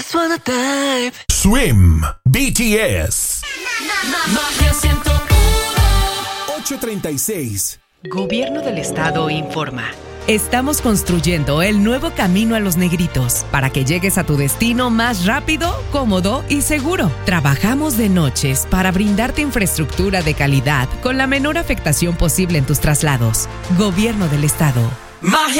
just wanna dive. Swim, BTS. Magia 101. 8:36. Gobierno del Estado informa. Estamos construyendo el nuevo camino a Los Negritos para que llegues a tu destino más rápido, cómodo y seguro. Trabajamos de noches para brindarte infraestructura de calidad con la menor afectación posible en tus traslados. Gobierno del Estado. Magia